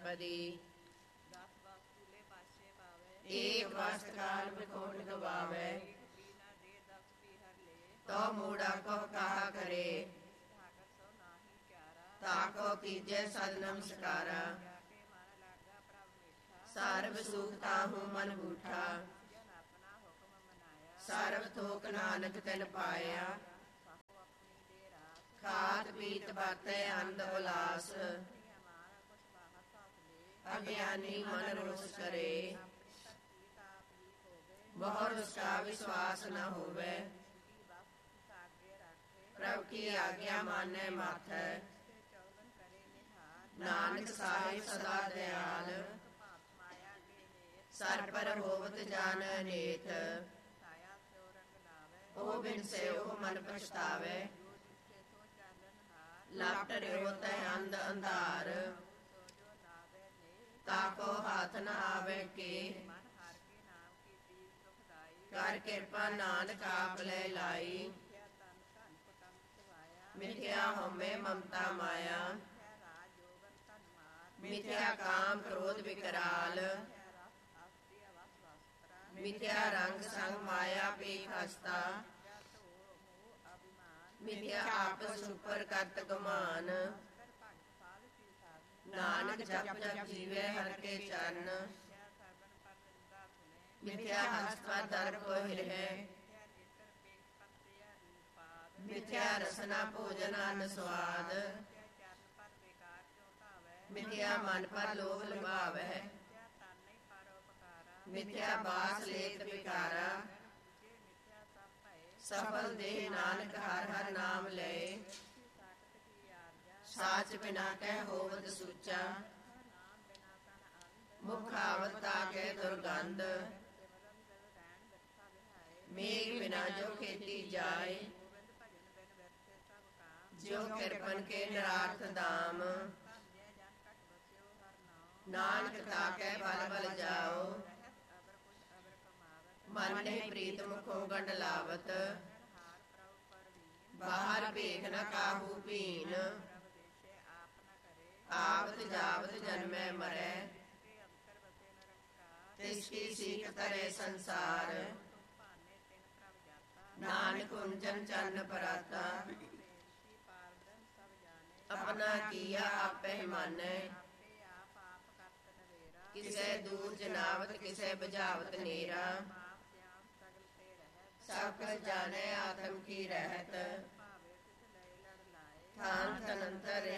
ਪਦੀ। ਏਕ ਵਸਤ ਕਾਲ ਬਿਖੋਟ ਗਵਾਵੇ, ਤੋ ਮੂੜਾ ਕੋ ਕਹਾ ਕਰੇ। ਤਾਕੋ ਕੀਜੈ ਸਦ ਨਮਸਕਾਰਾ, ਸਰਬ ਸੁਖ ਤਾਹੂ ਮਨ ਬੂਠਾ। ਸਰਬ ਥੋਕ ਨਾਨਕ ਤਿਨ ਪਾਇਆ, ਖਾਤ ਪੀਤ ਵਰਤੈ ਅੰਧ ਉਲਾਸ। ਅਗਿਆਨੀ ਮਨ ਰੋਸ ਕਰੇ, ਬਹੁ ਰੁਸ ਕਾ ਵਿਸ਼ਵਾਸ ਨ ਹੋਵੇ। ਪ੍ਰਭ ਕੀ ਆਗਿਆ ਮਾਨੈ ਮਾਥੈ, ਨਾਨਕ ਸਾਹਿਬ ਸਦਾ ਦਿਆਲ। ਸਰ ਪਰ ਹੋਵਤ ਜਾਨ ਅਨੇਕ, ਉਹ ਬਿਨ ਸੇ ਉਹ ਮਨ ਪਛਤਾਵੇ। ਲਪਟ ਰਿਓ ਤੈ ਅੰਧ ਅੰਧਾਰ, ਤਾਕੋ ਹੱਥ ਨ ਆਵੇ ਕੇ। ਕਰ ਕਿਰਪਾ ਨਾਨਕ ਆਪ ਲੈ ਲਾਈ, ਮਿਥਿਆ ਹਉਮੈ ਮਮਤਾ ਮਾਇਆ। ਮਿਥਿਆ ਕਾਮ ਕ੍ਰੋਧ ਵਿਕਰਾਲ, ਮਿਥਿਆ ਰੰਗ ਸੰਗ ਮਾਇਆ ਪੀਖ ਹਸਤਾ। ਮਿਥਿਆ ਆਪਸ ਉਪਰ ਕਰਤ ਗੁਮਾਨ, ਨਾਨਕ ਜਪ ਜਪ ਜੀਵੇ ਹਰਿ ਕੇ ਚਰਨ। ਮਿਥਿਆ ਹਸਤ ਦਰ ਕੋ ਹਿਰਹਿ, ਮਿਥਿਆ ਰਸਨਾ ਭੋਜਨ ਅਨ ਸਵਾਦ। ਮਿਥਿਆ ਮਨ ਪਰ ਲੋਭ ਲੁਭਾਵੈ, ਮਿਥਿਆ ਬਾਸ ਲੇਤ ਵਿਕਾਰਾ। ਸਫਲ ਦੇਹ ਨਾਨਕ ਹਰਿ ਹਰਿ ਨਾਮ ਲਏ, ਸਾਚ ਬਿਨਾ ਕਹਿ ਹੋਵਤ ਸੂਚਾ। ਮੁਖ ਆਵਤ ਤਾਕੈ ਦੁਰਗੰਧ, ਮੇਘ ਬਿਨਾ ਜੋ ਖੇਤੀ ਜਾਏ। ਜਿਉ ਕਿਰਪਨ ਕੇ ਨਿਰਾਰਥ ਦਾਮ, ਨਾਨਕ ਤਾਕੈ ਬਲ ਬਲ ਜਾਓ। ਮਨ ਨੇ ਪ੍ਰੀਤ ਮੁਖੋਂ ਗੰਢ ਲਾਵਤ, ਬਾਹਰ ਭੇਖ ਨ ਕਾਹੂ ਭੀਨ। ਆਵਤ ਜਾਵਤ ਜਨਮੈ ਮਰੈ, ਤਿਸ ਕੀ ਸੀਖ ਧਰੇ ਸੰਸਾਰ। ਨਾਨਕ ਉਂਚਨ ਚਰਨ ਪਰਾਤਾ, ਆਪਣਾ ਕੀਆ ਆਪੇ ਮਾਨੈ। ਕਿਸੇ ਦੂਰ ਜਨਾਵਤ ਕਿਸੇ ਬੁਝਾਵਤ ਨੇਰਾ, ਸਭ ਕਛ ਜਾਣੈ ਆਤਮ ਕੀ ਰਹਿਤ। ਥਾਨ ਤਨੰਤਰ